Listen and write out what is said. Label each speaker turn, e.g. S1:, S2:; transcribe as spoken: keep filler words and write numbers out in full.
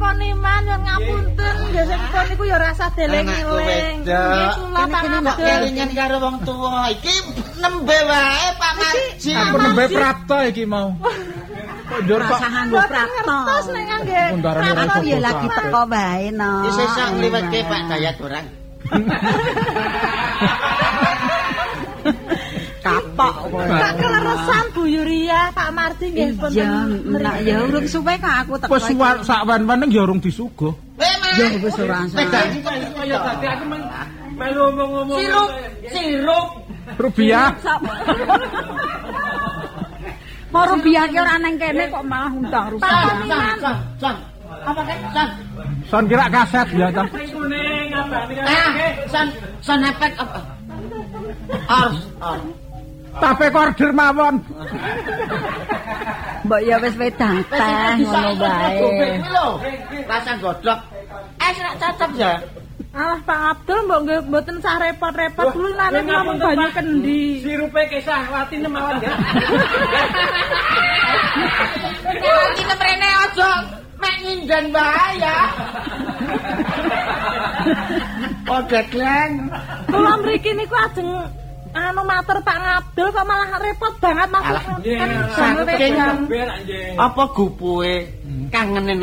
S1: ngakoni man nyuwun ngapunten nggih sampun niku ya rasa deleng-eling. Nggih kula pangapunten.
S2: Kelingan karo wong tuwa iki nembe wae Pak Marji.
S3: Aku nembe prapta iki mau. Njur kok
S1: nganggo prapta. Terus nek nggih.
S4: Aku ya lagi teko wae no.
S2: Wis sesuk ngliwetke Pak Dayat orang.
S4: Kapok
S1: Tak keleresan Bu Yuria, Pak Marji nggih pun.
S4: Iya, nek ya urung suwe kok aku teko.
S3: wis sak wan-wan ya urung disuguh.
S4: Ya wis ora salah.
S5: Kaya dadi aku melu ngomong-ngomong.
S2: Sirup, sirup.
S3: Rupiah.
S4: Mau rupiah ki ora nang kene kok malah undang rusak.
S2: Son, son. Apa kek, son?
S3: Son kira kaset ya, Cang.
S5: Kuning abane
S2: Ah, son, son efek apa? Ars, ars.
S3: Tape order mawon.
S4: Mbok ya wis wedang teh ngono wae.
S2: Iki lho, rasa godhog. Eh, rak cocok ya.
S1: Alah Pak Abdul mbok nggih mboten sah repot-repot kula nane ngomong banyu kendi.
S5: sirupe kesah watine mawon ya.
S2: Iki nemrene aja mek nyinden wae ya. Oh, dekleng.
S1: Kula mriki niku ajeng anu matur Pak Abdul kok malah repot banget Mas.
S2: Alah,
S1: Kan
S2: saking
S5: Ben anjing.
S2: apa gupuhe kangenen